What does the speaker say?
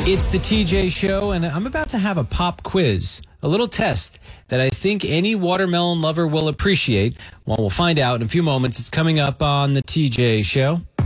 It's the TJ Show, and I'm about to have a pop quiz, a little test that I think any watermelon lover will appreciate. Well, we'll find out in a few moments. It's coming up on the TJ Show.